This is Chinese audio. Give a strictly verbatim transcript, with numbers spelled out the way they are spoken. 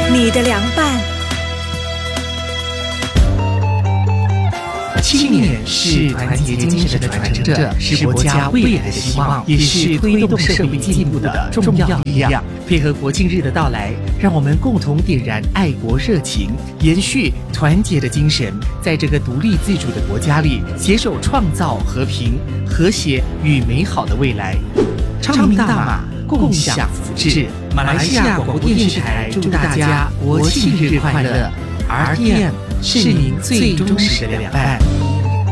你的良伴。 青年是团结精神的传承者，是国家未来的希望，也是推动社会进步的重要力量。配合国庆日的到来，让我们共同点燃爱国热情，延续团结的精神，在这个独立自主的国家里，携手创造和平、和谐与美好的未来。昌明大马，共享福祉。马来西亚广播电视台祝大家国庆日快乐 ！R T M 是您最忠实的良伴。